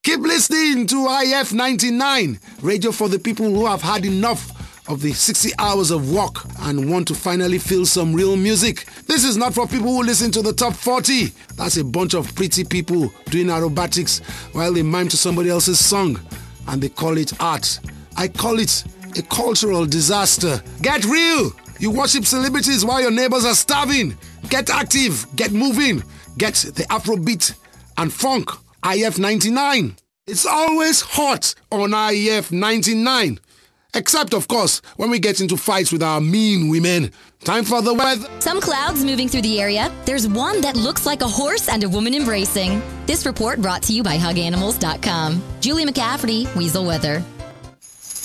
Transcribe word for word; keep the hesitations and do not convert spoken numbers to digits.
Keep listening to I F ninety-nine, radio for the people who have had enough of the sixty hours of work and want to finally feel some real music. This is not for people who listen to the top forty. That's a bunch of pretty people doing aerobatics while they mime to somebody else's song, and they call it art. I call it a cultural disaster. Get real! You worship celebrities while your neighbors are starving. Get active, get moving, get the Afrobeat and funk. I F ninety-nine. It's always hot on I F ninety-nine. Except, of course, when we get into fights with our mean women. Time for the weather. Some clouds moving through the area. There's one that looks like a horse and a woman embracing. This report brought to you by hug animals dot com. Julie McCafferty, Weasel Weather.